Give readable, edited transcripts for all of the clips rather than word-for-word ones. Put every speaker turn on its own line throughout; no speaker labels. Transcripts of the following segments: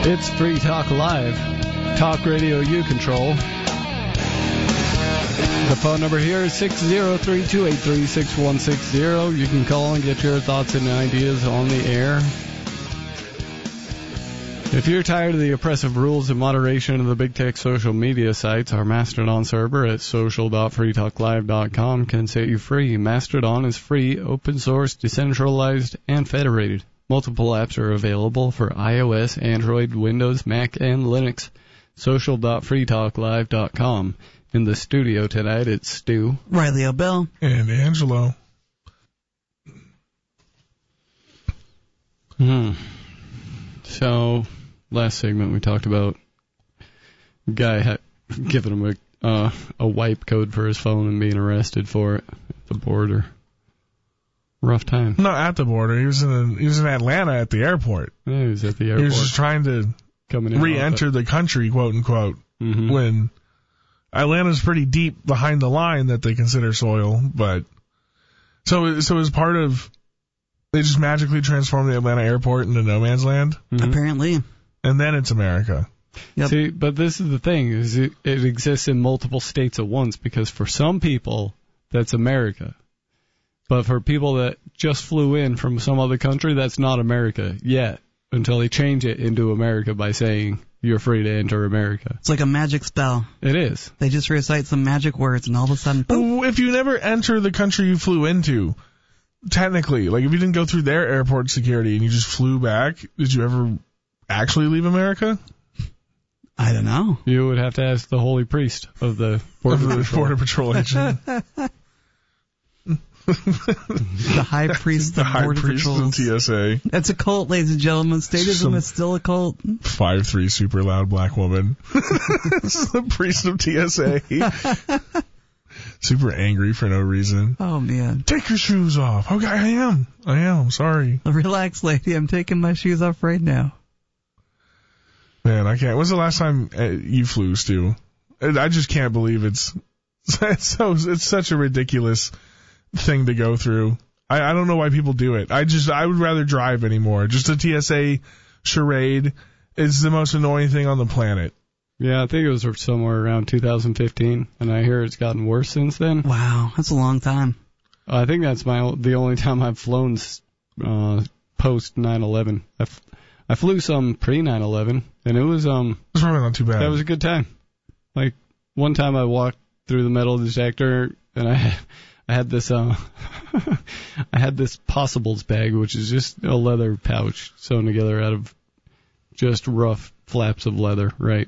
It's Free Talk Live. Talk radio you control. The phone number here is 603-283-6160. You can call and get your thoughts and ideas on the air. If you're tired of the oppressive rules and moderation of the big tech social media sites, our Mastodon server at social.freetalklive.com can set you free. Mastodon is free, open source, decentralized, and federated. Multiple apps are available for iOS, Android, Windows, Mac, and Linux. Social.freetalklive.com. In the studio tonight, it's Stu,
Riley O'Bell,
and Angelo.
So, last segment we talked about a guy giving him a wipe code for his phone and being arrested for it at the border. Rough time.
Not at the border. He was in Atlanta at the airport.
Yeah, he was at the airport.
He was just trying to re-enter the country, quote unquote. Mm-hmm. When Atlanta's pretty deep behind the line that they consider soil, but so as part of, they just magically transformed the Atlanta airport into no man's land.
Mm-hmm. Apparently,
and then it's America.
Yep. See, but this is the thing: is it exists in multiple states at once, because for some people that's America. But for people that just flew in from some other country, that's not America yet, until they change it into America by saying you're free to enter America.
It's like a magic spell.
It is.
They just recite some magic words, and all of a sudden, boom.
If you never enter the country you flew into, technically, like if you didn't go through their airport security and you just flew back, did you ever actually leave America?
I don't know.
You would have to ask the holy priest of the Border Patrol
agent.
The high priest of Border Patrol.
TSA.
That's a cult, ladies and gentlemen. Statism is still a cult.
5'3" super loud black woman. The priest of TSA. Super angry for no reason.
Oh, man.
Take your shoes off. Okay, I am. I'm sorry.
Relax, lady. I'm taking my shoes off right now.
Man, I can't. When's the last time you flew, Stu? I just can't believe it's such a ridiculous thing to go through. I don't know why people do it. I would rather drive anymore. Just a TSA charade is the most annoying thing on the planet.
Yeah, I think it was somewhere around 2015, and I hear it's gotten worse since then.
Wow, that's a long time.
I think that's the only time I've flown post 9/11. I flew some pre 9/11, and it was
it's probably not too bad.
That was a good time. Like one time I walked through the metal detector, and I had this I had this Possibles bag, which is just a leather pouch sewn together out of just rough flaps of leather, right?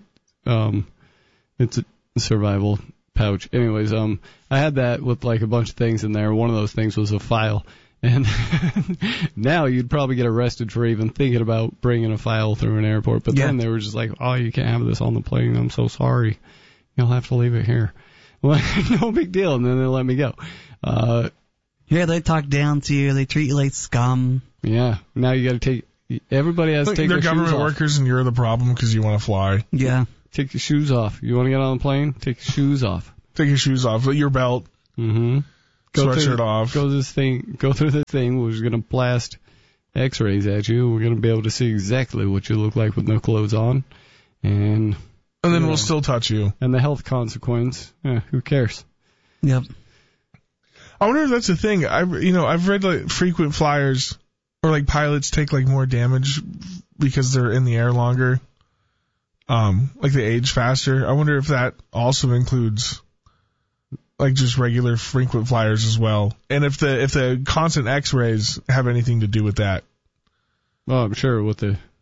It's a survival pouch. Anyways, I had that with like a bunch of things in there. One of those things was a file. And now you'd probably get arrested for even thinking about bringing a file through an airport. But then they were just like, oh, you can't have this on the plane. I'm so sorry. You'll have to leave it here. Well, no big deal. And then they let me go.
Yeah, they talk down to you. They treat you like scum.
Yeah. Now you got to everybody has to take their shoes off.
They're government workers and you're the problem because you want to fly.
Yeah.
Take your shoes off. You want to get on the plane? Take your shoes off.
Take your shoes off. Your belt.
Mm-hmm.
Sweatshirt off.
Go through this thing, which is going to blast X-rays at you. We're going to be able to see exactly what you look like with no clothes on, and
then we'll still touch you.
And the health consequence, who cares?
Yep.
I wonder if that's a thing. I've read like frequent flyers or like pilots take like more damage because they're in the air longer. Like they age faster. I wonder if that also includes like just regular frequent flyers as well, and if the constant X-rays have anything to do with that.
Well, I'm sure with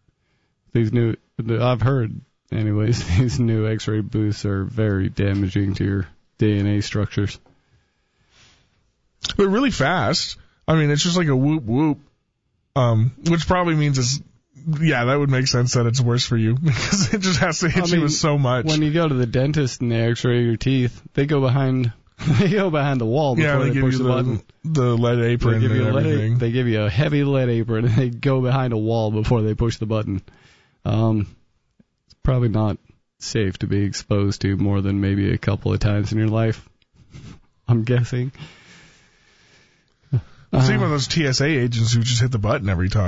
I've heard anyways, these new X-ray boosts are very damaging to your DNA structures.
They're really fast. I mean, it's just like a whoop whoop, which probably means that would make sense that it's worse for you because it just has to hit you with so much.
When you go to the dentist and they X-ray your teeth, they go behind the wall before they push the button.
The lead apron and everything.
They give you a heavy lead apron and they go behind a wall before they push the button. It's probably not safe to be exposed to more than maybe a couple of times in your life, I'm guessing.
Think about those TSA agents who just hit the button every time.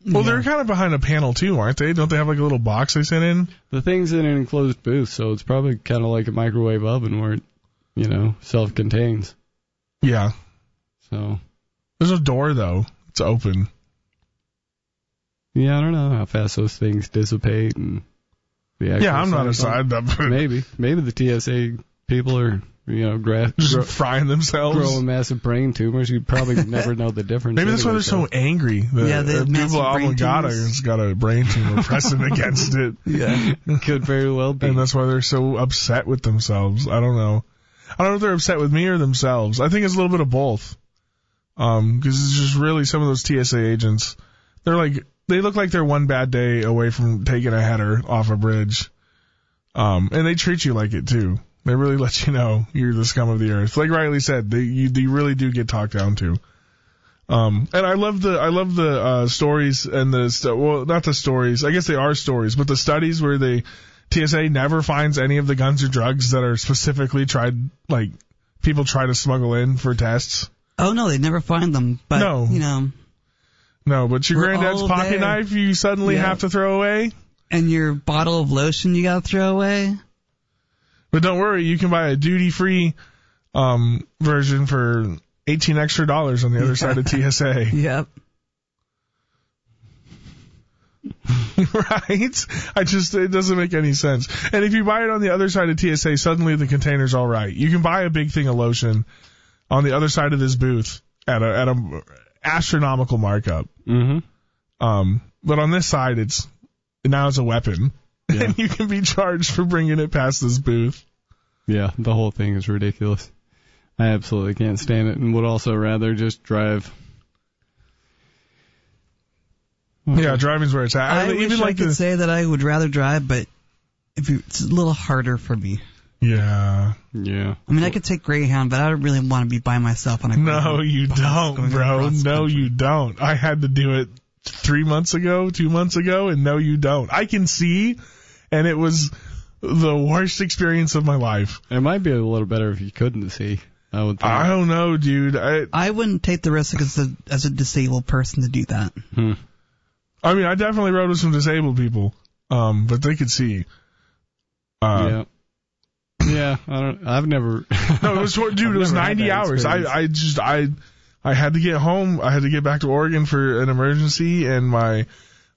Well, they're kind of behind a panel too, aren't they? Don't they have like a little box they sent in?
The thing's in an enclosed booth, so it's probably kind of like a microwave oven where it, self-contains.
Yeah.
So.
There's a door though. It's open.
Yeah, I don't know how fast those things dissipate and the actual.
Yeah, I'm not a side.
Maybe the TSA people are.
Just frying themselves.
Growing massive brain tumors. You'd probably never know the difference.
Maybe that's why they're so angry.
They have massive brain tumors.
Has got a brain tumor pressing against it.
Yeah, could very well be.
And that's why they're so upset with themselves. I don't know. I don't know if they're upset with me or themselves. I think it's a little bit of both. Because it's just really some of those TSA agents. They look like they're one bad day away from taking a header off a bridge. And they treat you like it too. They really let you know you're the scum of the earth. Like Riley said, you really do get talked down to. And I love the stories and not the stories. I guess they are stories, but the studies where the TSA never finds any of the guns or drugs that are specifically people try to smuggle in for tests.
Oh no, they never find them. But,
no. No, but your granddad's pocket knife you suddenly have to throw away.
And your bottle of lotion you gotta throw away.
But don't worry, you can buy a duty-free version for $18 extra on the other side of TSA.
Yep.
Right? It doesn't make any sense. And if you buy it on the other side of TSA, suddenly the container's all right. You can buy a big thing of lotion on the other side of this booth at a astronomical markup.
Mm-hmm.
But on this side, now it's a weapon. Yeah. And you can be charged for bringing it past this booth.
Yeah, the whole thing is ridiculous. I absolutely can't stand it and would also rather just drive.
Okay. Yeah, driving's where it's at.
I wish I could say that I would rather drive, but it's a little harder for me.
Yeah.
Yeah.
I mean, I could take Greyhound, but I don't really want to be by myself on a Greyhound.
No, you don't, bro. No, you don't. I had to do it 2 months ago, and no, you don't. I can see, and it was the worst experience of my life.
It might be a little better if you couldn't see. I would think.
I don't know, dude.
I wouldn't take the risk as a disabled person to do that.
I mean, I definitely rode with some disabled people, but they could see.
Yeah. Yeah, I've never.
No, it was, dude, it was 90 hours. I had to get home. I had to get back to Oregon for an emergency, and my,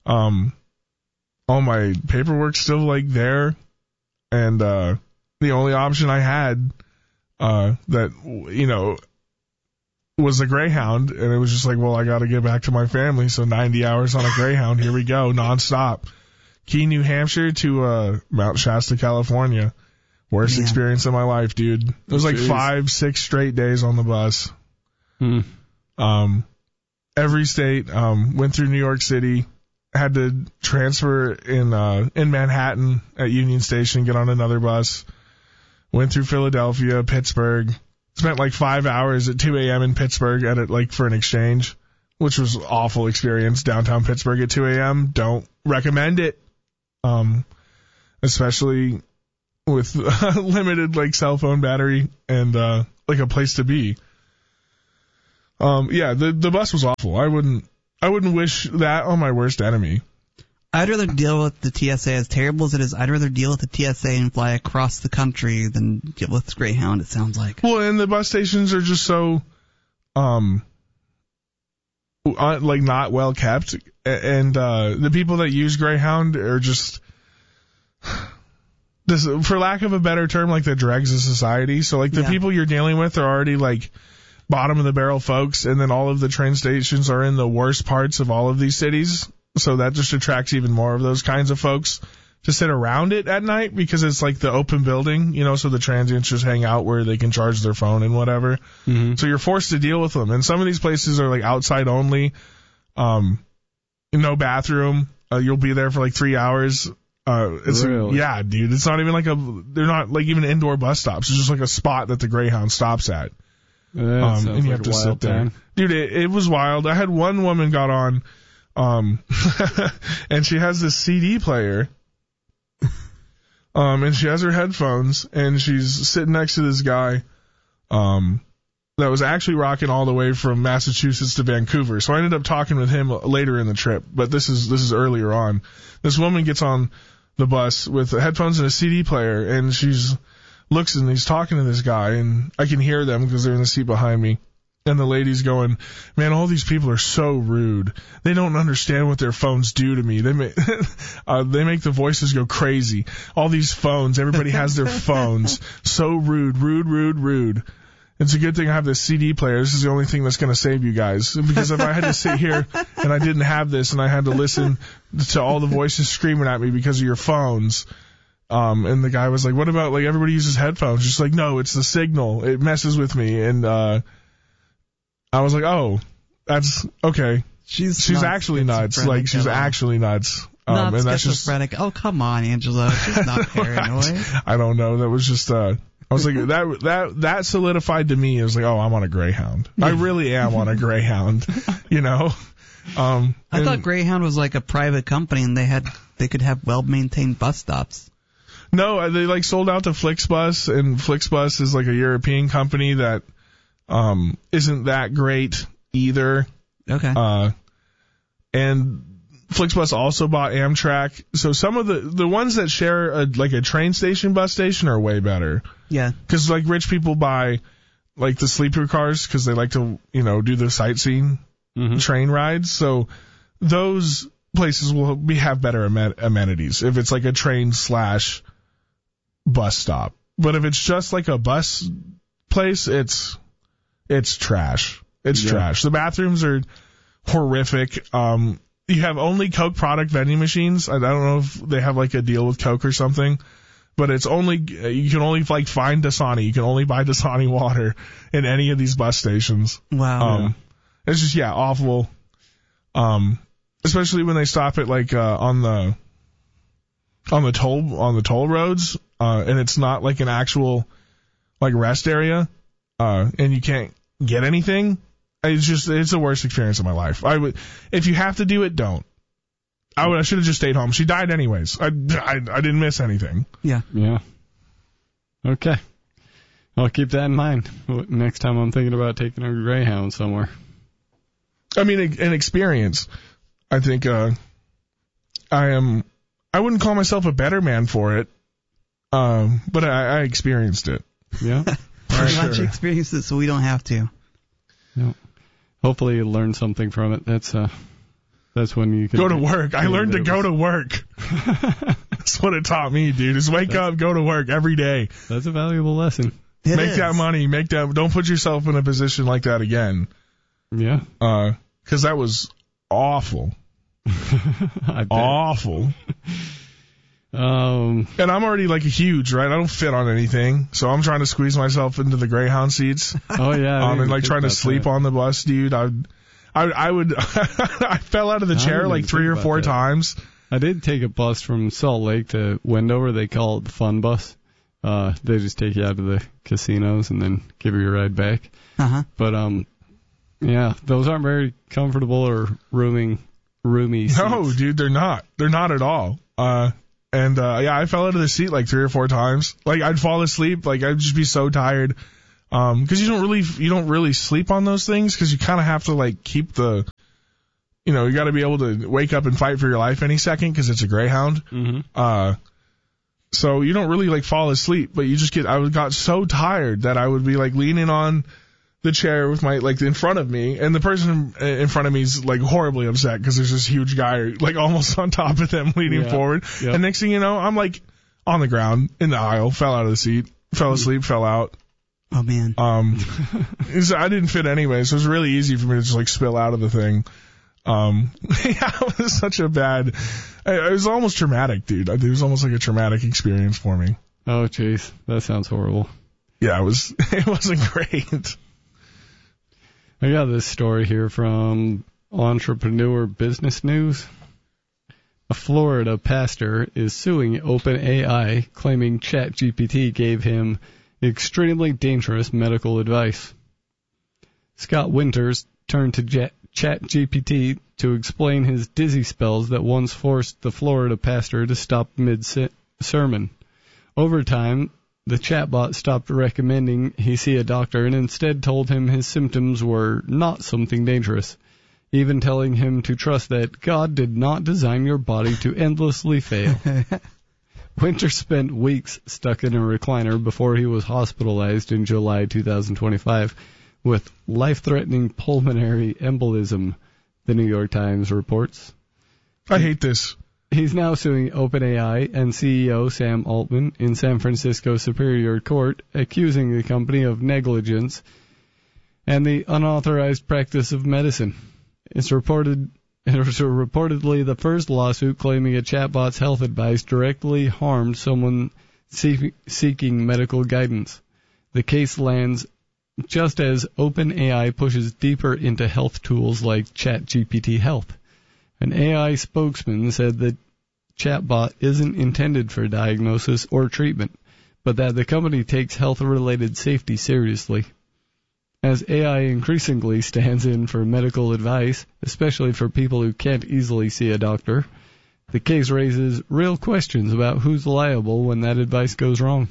all my paperwork's still there. And, the only option I had, that, was a Greyhound. And it was just like, well, I got to get back to my family. So 90 hours on a Greyhound. Here we go. Nonstop. Keene, New Hampshire to, Mount Shasta, California. Worst experience of my life, dude. It was 5-6 straight days on the bus. Every state, went through New York City, had to transfer in Manhattan at Union Station, get on another bus, went through Philadelphia, Pittsburgh, spent 5 hours at 2 a.m. in Pittsburgh for an exchange, which was an awful experience. Downtown Pittsburgh at 2 a.m. Don't recommend it. Especially with limited cell phone battery and a place to be. The bus was awful. I wouldn't wish that on my worst enemy.
I'd rather deal with the TSA, as terrible as it is. I'd rather deal with the TSA and fly across the country than deal with Greyhound, it sounds like.
Well, and the bus stations are just so not well kept, and the people that use Greyhound are just for lack of a better term, the dregs of society. So the people you're dealing with are already bottom of the barrel folks, and then all of the train stations are in the worst parts of all of these cities. So that just attracts even more of those kinds of folks to sit around it at night, because it's the open building, so the transients just hang out where they can charge their phone and whatever. Mm-hmm. So you're forced to deal with them. And some of these places are outside only, no bathroom. You'll be there for 3 hours.
Really?
Yeah, dude. It's not even they're not even indoor bus stops. It's just a spot that the Greyhound stops at. And you have to sit there. Dude, it was wild. I had one woman got on, and she has this CD player, and she has her headphones, and she's sitting next to this guy, that was actually rocking all the way from Massachusetts to Vancouver. So I ended up talking with him later in the trip, but this is earlier on. This woman gets on the bus with headphones and a CD player, and looks and he's talking to this guy, and I can hear them because they're in the seat behind me. And the lady's going, man, all these people are so rude. They don't understand what their phones do to me. They make the voices go crazy. All these phones, everybody has their phones. So rude, rude, rude, rude. It's a good thing I have this CD player. This is the only thing that's going to save you guys. Because if I had to sit here and I didn't have this and I had to listen to all the voices screaming at me because of your phones. And the guy was like, what about, like, everybody uses headphones? Just like, no, it's the signal. It messes with me. And, I was like, oh, that's okay. She's actually nuts. Like, she's actually nuts.
Not
and that's
schizophrenic. Oh, come on, Angela. She's not paranoid.
I don't know. That was just, I was like, that solidified to me. It was like, oh, I'm on a Greyhound. I really am on a Greyhound, you know?
I thought Greyhound was like a private company and they could have well-maintained bus stops.
No, they like sold out to Flixbus, and Flixbus is like a European company that isn't that great either.
Okay.
And Flixbus also bought Amtrak. So some of the ones that share like a train station, bus station are way better.
Yeah.
Because like rich people buy like the sleeper cars because they like to, you know, do the sightseeing train rides. So those places will have better amenities if it's like a train / bus stop. But if it's just like a bus place, it's trash. It's trash. The bathrooms are horrific. You have only Coke product vending machines. I don't know if they have like a deal with Coke or something, but you can only like find Dasani. You can only buy Dasani water in any of these bus stations.
Wow.
It's just, awful. Especially when they stop at like, on the toll roads, and it's not like an actual like rest area, and you can't get anything. It's the worst experience of my life. If you have to do it, don't. I should have just stayed home. She died anyways. I didn't miss anything.
Yeah.
Yeah. Okay. I'll keep that in mind next time I'm thinking about taking a Greyhound somewhere.
I mean, an experience. I think, I wouldn't call myself a better man for it. But I experienced it.
Yeah.
Why don't you experience it so we don't have to?
Yeah. Hopefully you learn something from it. That's when you can
go to work. I learned to go to work. That's what it taught me, dude. Is wake up, go to work every day.
That's a valuable lesson.
Make that money. Don't put yourself in a position like that again.
Yeah.
'Cause that was awful.
I bet.
Awful. And I'm already like huge, right? I don't fit on anything, so I'm trying to squeeze myself into the Greyhound seats.
Oh yeah.
And like trying to sleep on the bus, dude. I would. I fell out of the chair like 3 or 4 times.
I did take a bus from Salt Lake to Wendover. They call it the Fun Bus. They just take you out to the casinos and then give you a ride back. But yeah, those aren't very comfortable or roomy seats.
No, dude, they're not. They're not at all. And I fell out of the seat like 3 or 4 times. Like I'd fall asleep. Like I'd just be so tired. 'Cause you don't really sleep on those things, 'cause you kind of have to like keep you got to be able to wake up and fight for your life any second, 'cause it's a Greyhound. So you don't really like fall asleep, but you just I got so tired that I would be like leaning on the chair with my like in front of me, and the person in front of me is like horribly upset because there's this huge guy like almost on top of them leaning forward. Yep. And next thing you know, I'm like on the ground in the aisle, fell out of the seat, fell asleep, fell out.
Oh man.
I didn't fit anyway, so it was really easy for me to just like spill out of the thing. It was such a bad. It was almost traumatic, dude. It was almost like a traumatic experience for me.
Oh jeez, that sounds horrible.
Yeah, it was. It wasn't great.
I got this story here from Entrepreneur Business News. A Florida pastor is suing OpenAI, claiming ChatGPT gave him extremely dangerous medical advice. Scott Winters turned to ChatGPT to explain his dizzy spells that once forced the Florida pastor to stop mid-sermon. Over time, the chatbot stopped recommending he see a doctor and instead told him his symptoms were not something dangerous, even telling him to trust that God did not design your body to endlessly fail. Winter spent weeks stuck in a recliner before he was hospitalized in July 2025 with life-threatening pulmonary embolism, the New York Times reports.
I hate this.
He's now suing OpenAI and CEO Sam Altman in San Francisco Superior Court, accusing the company of negligence and the unauthorized practice of medicine. It was reportedly the first lawsuit claiming a chatbot's health advice directly harmed someone seeking medical guidance. The case lands just as OpenAI pushes deeper into health tools like ChatGPT Health. An AI spokesman said that chatbot isn't intended for diagnosis or treatment, but that the company takes health-related safety seriously. As AI increasingly stands in for medical advice, especially for people who can't easily see a doctor, the case raises real questions about who's liable when that advice goes wrong.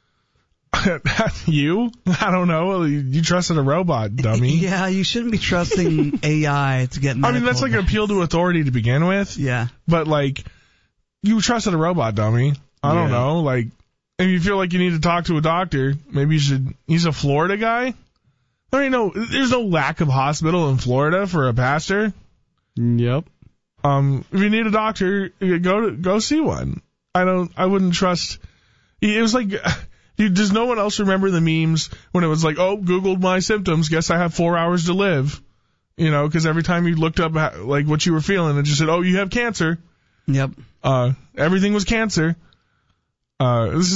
You? I don't know. You trusted a robot, dummy.
Yeah, you shouldn't be trusting AI to get medical
I mean, that's like an appeal to authority to begin with.
Yeah.
But, like, you trusted a robot, dummy. I don't know. Like, if you feel like you need to talk to a doctor, maybe you should. He's a Florida guy? There's no lack of hospital in Florida for a pastor.
Yep.
If you need a doctor, go see one. I wouldn't trust. It was like, dude, does no one else remember the memes when it was like, oh, Googled my symptoms, guess I have 4 hours to live? You know, because every time you looked up like what you were feeling, it just said, oh, you have cancer.
Yep.
Everything was cancer. This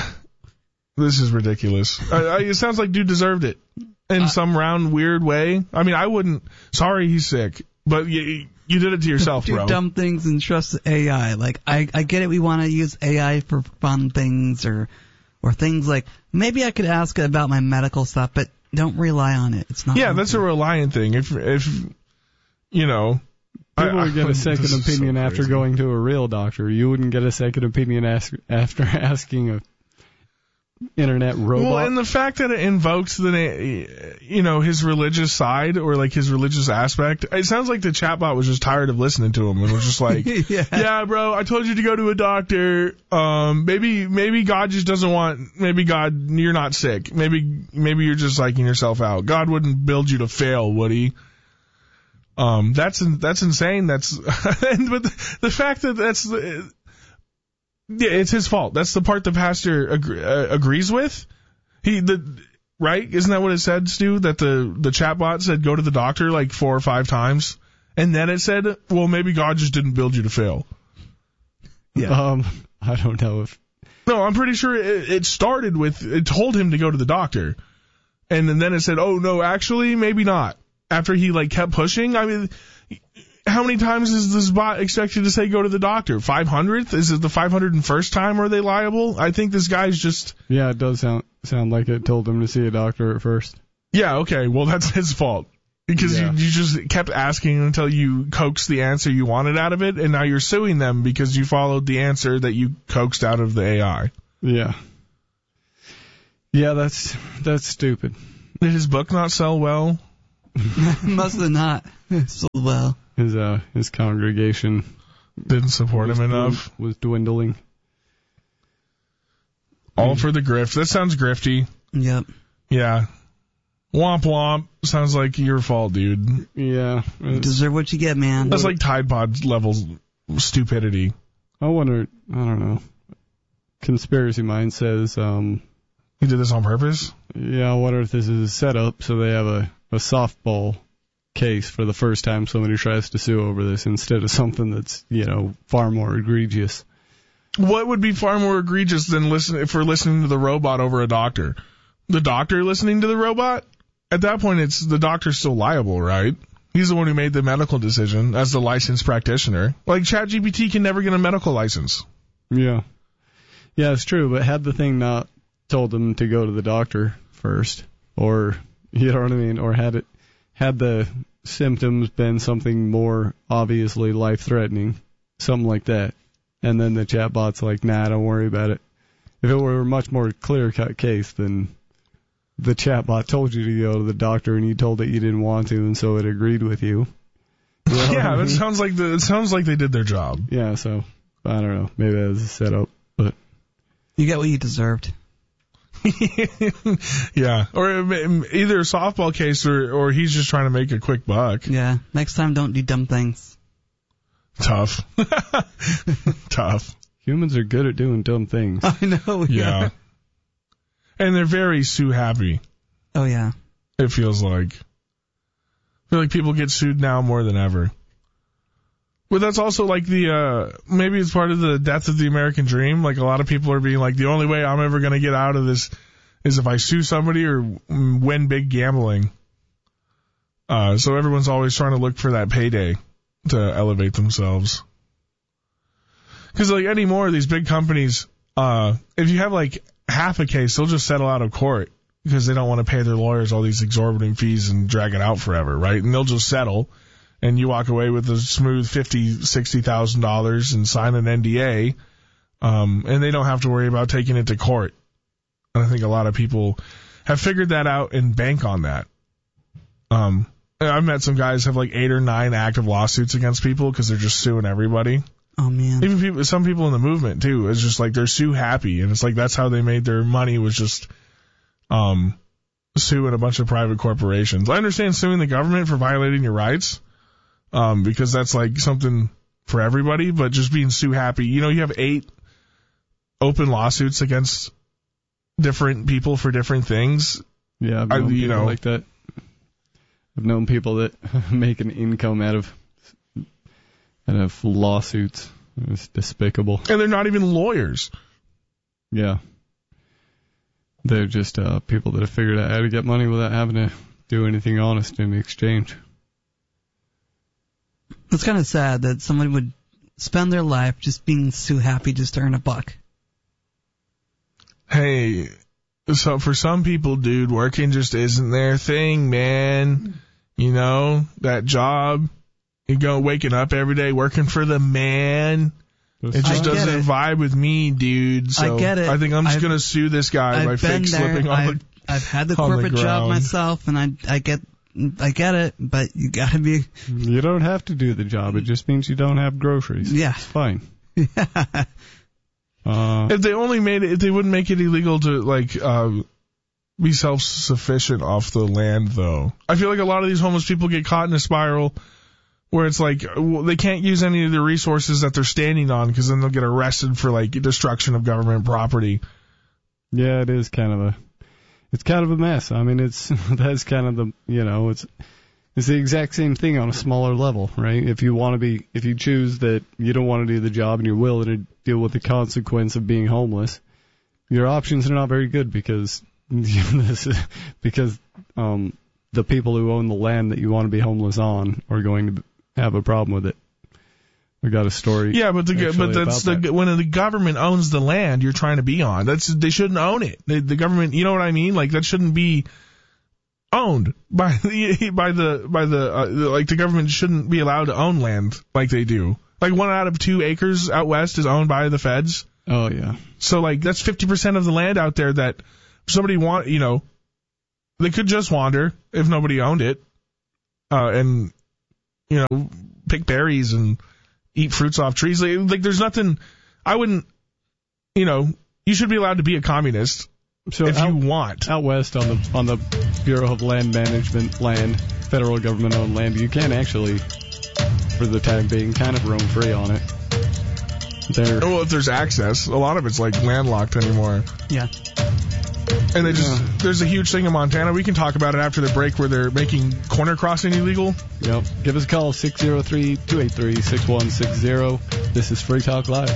is ridiculous. It sounds like dude deserved it. In some round, weird way. I mean, I wouldn't. Sorry he's sick. But you did it to yourself,
do
bro.
Do dumb things and trust AI. Like, I get it. We want to use AI for fun things or things like, maybe I could ask it about my medical stuff, but don't rely on it. It's not.
Yeah, that's a reliant thing. If you know.
People would get a second opinion after going to a real doctor. You wouldn't get a second opinion after asking a internet robot.
Well, and the fact that it invokes his religious side or like his religious aspect, it sounds like the chatbot was just tired of listening to him and was just like, yeah, bro, I told you to go to a doctor. Maybe God just doesn't want. Maybe God, you're not sick. Maybe you're just psyching yourself out. God wouldn't build you to fail, would he? That's insane. But the fact that yeah, it's his fault. That's the part the pastor agrees with. Right? Isn't that what it said, Stu? That the chatbot said go to the doctor like 4 or 5 times, and then it said, well, maybe God just didn't build you to fail.
Yeah. I don't know if.
No, I'm pretty sure it started with it told him to go to the doctor, and then it said, oh no, actually maybe not. After he like kept pushing, I mean. How many times is this bot expected to say go to the doctor? 500th? Is it the 501st time are they liable? I think this guy's just...
Yeah, it does sound like it told him to see a doctor at first.
Yeah, okay. Well, that's his fault. Because you just kept asking until you coaxed the answer you wanted out of it, and now you're suing them because you followed the answer that you coaxed out of the AI.
Yeah. Yeah, that's stupid.
Did his book not sell well?
Must have not sold well.
His congregation
didn't support him enough.
Was dwindling.
All for the grift. That sounds grifty.
Yep.
Yeah. Womp womp. Sounds like your fault, dude.
Yeah.
You deserve what you get, man.
That's like Tide Pod levels stupidity.
I wonder, I don't know. Conspiracy Mind says,
he did this on purpose?
Yeah, I wonder if this is a setup so they have a softball case for the first time somebody tries to sue over this instead of something that's, far more egregious.
What would be far more egregious than listening to the robot over a doctor? The doctor listening to the robot? At that point, it's the doctor's still liable, right? He's the one who made the medical decision as the licensed practitioner. Like ChatGPT can never get a medical license.
Yeah. Yeah, it's true, but had the thing not told them to go to the doctor first, or, you know what I mean, or had the symptoms been something more obviously life-threatening, something like that, and then the chatbot's like, nah, don't worry about it, If it were a much more clear-cut case, then the chatbot told you to go to the doctor and you told it you didn't want to, and so it agreed with you.
Yeah, that sounds like they did their job.
Yeah, so I don't know. Maybe that was a setup, but
You get what you deserved.
Yeah, or either a softball case or he's just trying to make a quick buck.
Yeah. Next time, don't do dumb things.
Tough. Tough.
humans are good at doing dumb things.
I know.
Yeah. And they're very Sue happy.
Oh yeah.
It feels like. I feel like people get sued now more than ever. But that's also like maybe it's part of the death of the American dream. Like a lot of people are being like, the only way I'm ever going to get out of this is if I sue somebody or win big gambling. So everyone's always trying to look for that payday to elevate themselves. Because like any more of these big companies, if you have like half a case, they'll just settle out of court because they don't want to pay their lawyers all these exorbitant fees and drag it out forever, right? And they'll just settle. And you walk away with a smooth $50,000-$60,000 and sign an NDA, and they don't have to worry about taking it to court. And I think a lot of people have figured that out and bank on that. I've met some guys have like 8 or 9 active lawsuits against people because they're just suing everybody.
Oh man.
Even some people in the movement too. It's just like they're sue happy, and it's like that's how they made their money was just suing a bunch of private corporations. I understand suing the government for violating your rights. Because that's like something for everybody, but just being sue happy. You know, you have 8 open lawsuits against different people for different things.
Yeah, I've known people like that. I've known people that make an income out of lawsuits. It's despicable.
And they're not even lawyers.
Yeah. They're just people that have figured out how to get money without having to do anything honest in exchange.
It's kind of sad that someone would spend their life just being so happy just to earn a buck.
Hey, so for some people, dude, working just isn't their thing, man. You know, that job, you go waking up every day working for the man. It just doesn't vibe with me, dude. So
I get it.
I think I'm just going to sue this guy by fake slipping on the
I've had the corporate job myself, and I get it, but you gotta be.
You don't have to do the job. It just means you don't have groceries.
Yeah.
It's fine.
Yeah.
If they wouldn't make it illegal to be self-sufficient off the land, though. I feel like a lot of these homeless people get caught in a spiral where it's like they can't use any of the resources that they're standing on because then they'll get arrested for like destruction of government property.
Yeah, it is kind of a mess. I mean, that's kind of the, it's the exact same thing on a smaller level, right? If you choose that you don't want to do the job and you're willing to deal with the consequence of being homeless, your options are not very good because the people who own the land that you want to be homeless on are going to have a problem with it. We got a story.
Yeah, but when the government owns the land you're trying to be on, they shouldn't own it. The government, you know what I mean? Like that shouldn't be owned by the government shouldn't be allowed to own land like they do. Like 1 out of 2 acres out west is owned by the feds.
Oh yeah.
So like that's 50% of the land out there that somebody they could just wander if nobody owned it, and pick berries and eat fruits off trees. Like there's nothing. I wouldn't. You should be allowed to be a communist if you want.
Out west on the Bureau of Land Management federal government owned land, you can actually, for the time being, kind of roam free on it.
Well, if there's access, a lot of it's like landlocked anymore.
Yeah.
And there's a huge thing in Montana. We can talk about it after the break where they're making corner crossing illegal.
Yep. Give us a call, 603-283-6160. This is Free Talk Live.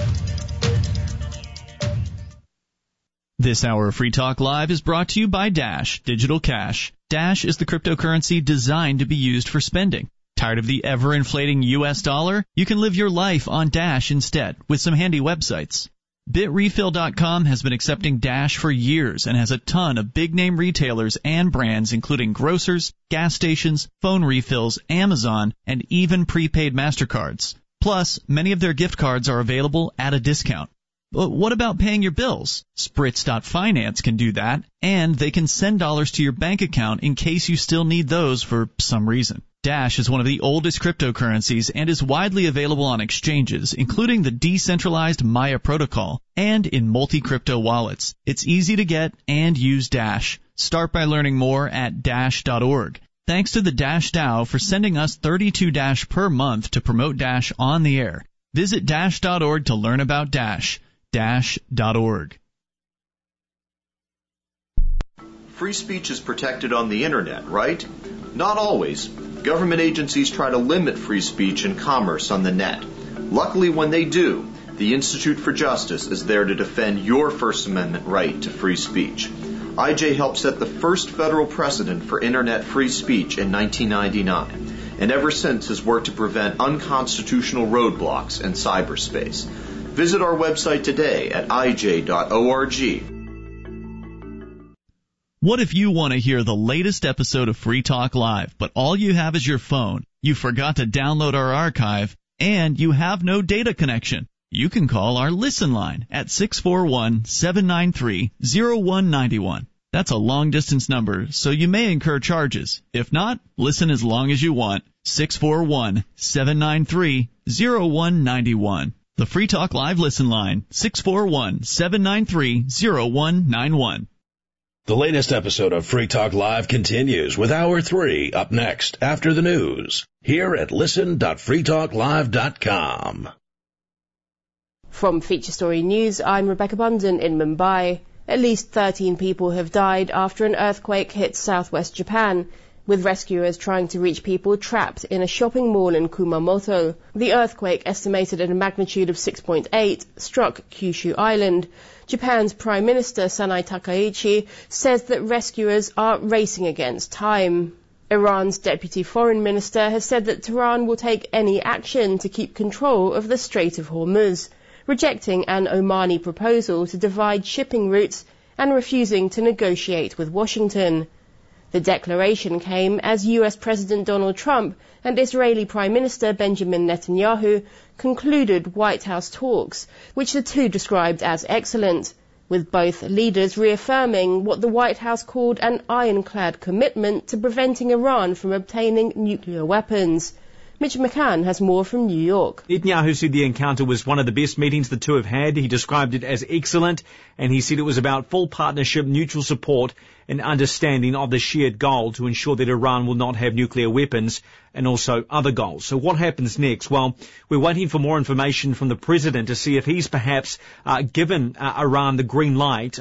This hour of Free Talk Live is brought to you by Dash Digital Cash. Dash is the cryptocurrency designed to be used for spending. Tired of the ever-inflating U.S. dollar? You can live your life on Dash instead with some handy websites. BitRefill.com has been accepting Dash for years and has a ton of big-name retailers and brands including grocers, gas stations, phone refills, Amazon, and even prepaid MasterCards. Plus, many of their gift cards are available at a discount. But what about paying your bills? Spritz.finance can do that, and they can send dollars to your bank account in case you still need those for some reason. Dash is one of the oldest cryptocurrencies and is widely available on exchanges, including the decentralized Maya protocol, and in multi-crypto wallets. It's easy to get and use Dash. Start by learning more at Dash.org. Thanks to the Dash DAO for sending us 32 Dash per month to promote Dash on the air. Visit Dash.org to learn about Dash. Dash.org.
Free speech is protected on the internet, right? Not always. Government agencies try to limit free speech and commerce on the net. Luckily, when they do, the Institute for Justice is there to defend your First Amendment right to free speech. IJ helped set the first federal precedent for internet free speech in 1999, and ever since has worked to prevent unconstitutional roadblocks in cyberspace. Visit our website today at ij.org.
What if you want to hear the latest episode of Free Talk Live, but all you have is your phone, you forgot to download our archive, and you have no data connection? You can call our Listen line at 641-793-0191. That's a long-distance number, so you may incur charges. If not, listen as long as you want. 641-793-0191. The Free Talk Live Listen line, 641-793-0191.
The latest episode of Free Talk Live continues with Hour 3 up next after the news here at listen.freetalklive.com.
From Feature Story News, I'm Rebecca Bunden in Mumbai. At least 13 people have died after an earthquake hit southwest Japan, with rescuers trying to reach people trapped in a shopping mall in Kumamoto. The earthquake, estimated at a magnitude of 6.8, struck Kyushu Island. Japan's Prime Minister Sanai Takaichi says that rescuers are racing against time. Iran's Deputy Foreign Minister has said that Tehran will take any action to keep control of the Strait of Hormuz, rejecting an Omani proposal to divide shipping routes and refusing to negotiate with Washington. The declaration came as US President Donald Trump and Israeli Prime Minister Benjamin Netanyahu concluded White House talks, which the two described as excellent, with both leaders reaffirming what the White House called an ironclad commitment to preventing Iran from obtaining nuclear weapons. Mitch McCann has more from New York.
Netanyahu said the encounter was one of the best meetings the two have had. He described it as excellent, and he said it was about full partnership, mutual support, and understanding of the shared goal to ensure that Iran will not have nuclear weapons and also other goals. So what happens next? Well, we're waiting for more information from the president to see if he's perhaps given Israel the green light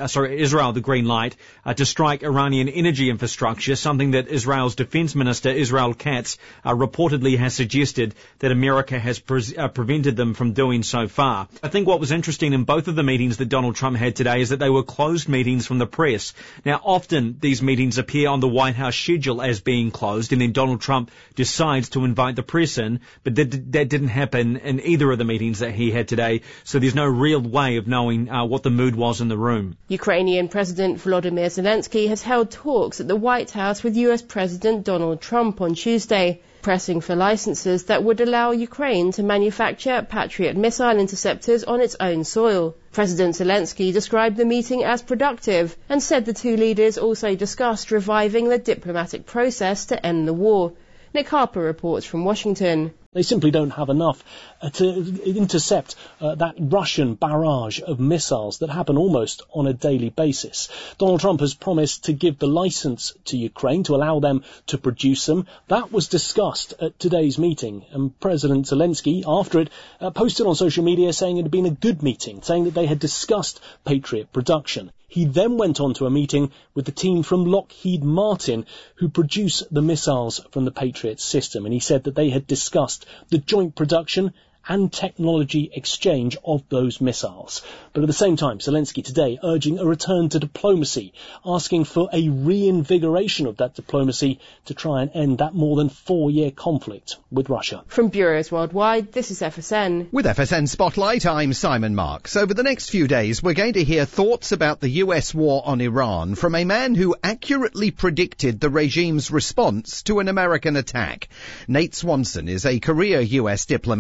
to strike Iranian energy infrastructure, something that Israel's defense minister, Israel Katz, reportedly has suggested that America has prevented them from doing so far. I think what was interesting in both of the meetings that Donald Trump had today is that they were closed meetings from the press. Now, often these meetings appear on the White House schedule as being closed, and then Donald Trump decides to invite the press in, but that didn't happen in either of the meetings that he had today, so there's no real way of knowing what the mood was in the room.
Ukrainian President Volodymyr Zelensky has held talks at the White House with US President Donald Trump on Tuesday, pressing for licenses that would allow Ukraine to manufacture Patriot missile interceptors on its own soil. President Zelensky described the meeting as productive and said the two leaders also discussed reviving the diplomatic process to end the war. Nick Harper reports from Washington.
They simply don't have enough to intercept that Russian barrage of missiles that happen almost on a daily basis. Donald Trump has promised to give the license to Ukraine to allow them to produce them. That was discussed at today's meeting, and President Zelensky, after it, posted on social media saying it had been a good meeting, saying that they had discussed Patriot production. He then went on to a meeting with the team from Lockheed Martin who produce the missiles from the Patriot system, and he said that they had discussed the joint production and technology exchange of those missiles. But at the same time, Zelensky today urging a return to diplomacy, asking for a reinvigoration of that diplomacy to try and end that more than 4-year conflict with Russia.
From bureaus worldwide, this is FSN.
With FSN Spotlight, I'm Simon Marks. Over the next few days, we're going to hear thoughts about the US war on Iran from a man who accurately predicted the regime's response to an American attack. Nate Swanson is a career US diplomat, most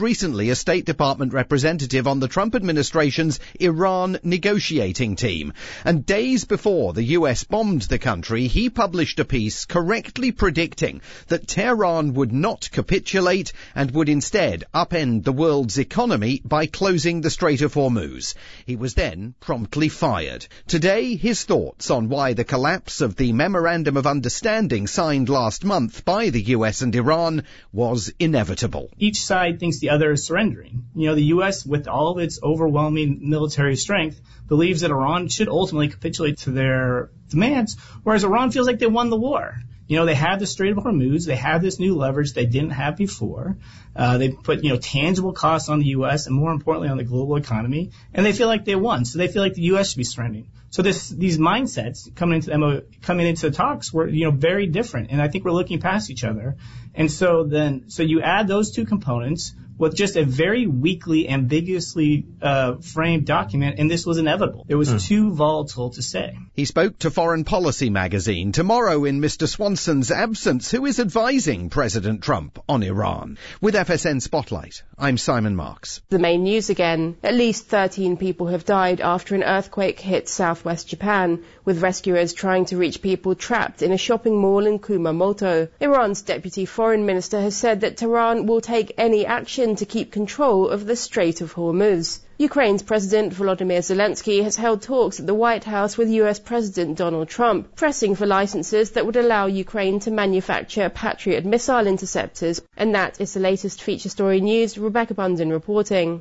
recently a State Department representative on the Trump administration's Iran negotiating team. And days before the US bombed the country, he published a piece correctly predicting that Tehran would not capitulate and would instead upend the world's economy by closing the Strait of Hormuz. He was then promptly fired. Today, his thoughts on why the collapse of the Memorandum of Understanding signed last month by the US and Iran was inevitable.
Each side thinks the other is surrendering. The U.S., with all of its overwhelming military strength, believes that Iran should ultimately capitulate to their demands, whereas Iran feels like they won the war. They have the Strait of Hormuz. They have this new leverage they didn't have before. They put, tangible costs on the U.S. and more importantly on the global economy, and they feel like they won. So they feel like the U.S. should be surrendering. So these mindsets coming into the talks were, very different. And I think we're looking past each other. And so you add those two components with just a very weakly, ambiguously framed document, and this was inevitable. It was too volatile to say.
He spoke to Foreign Policy magazine tomorrow in Mr. Swanson's absence, who is advising President Trump on Iran. With FSN Spotlight, I'm Simon Marks.
The main news again. At least 13 people have died after an earthquake hit southwest Japan, with rescuers trying to reach people trapped in a shopping mall in Kumamoto. Iran's deputy foreign minister has said that Tehran will take any action to keep control of the Strait of Hormuz. Ukraine's President Volodymyr Zelensky has held talks at the White House with US President Donald Trump, pressing for licenses that would allow Ukraine to manufacture Patriot missile interceptors. And that is the latest feature story news. Rebecca Bunden reporting.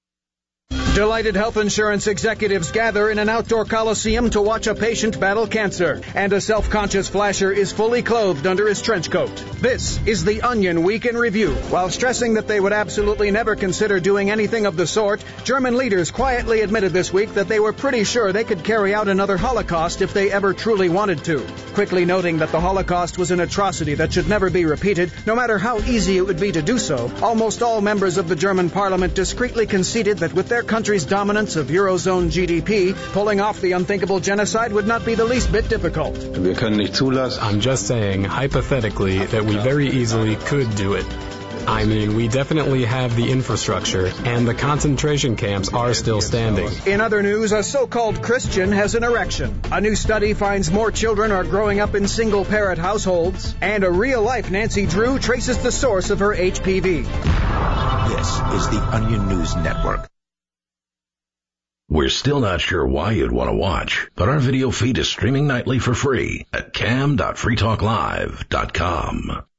Delighted health insurance executives gather in an outdoor coliseum to watch a patient battle cancer. And a self-conscious flasher is fully clothed under his trench coat. This is the Onion Week in Review. While stressing that they would absolutely never consider doing anything of the sort, German leaders quietly admitted this week that they were pretty sure they could carry out another Holocaust if they ever truly wanted to. Quickly noting that the Holocaust was an atrocity that should never be repeated, no matter how easy it would be to do so, almost all members of the German parliament discreetly conceded that with their country's dominance of Eurozone GDP, pulling off the unthinkable genocide would not be the least bit difficult.
I'm just saying, hypothetically, that we very easily could do it. I mean, we definitely have the infrastructure, and the concentration camps are still standing.
In other news, a so-called Christian has an erection. A new study finds more children are growing up in single-parent households, and a real-life Nancy Drew traces the source of her HPV.
This is the Onion News Network.
We're still not sure why you'd want to watch, but our video feed is streaming nightly for free at cam.freetalklive.com.